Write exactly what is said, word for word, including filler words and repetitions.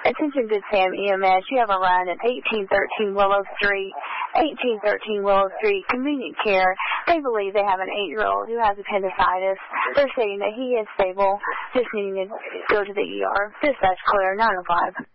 Attention Good Sam E M S, you have a run at eighteen thirteen Willow Street. eighteen thirteen Willow Street, convenient care. They believe they have an eight-year-old who has appendicitis. They're saying that he is stable, just needing to go to the E R. Dispatch clear, nine oh five.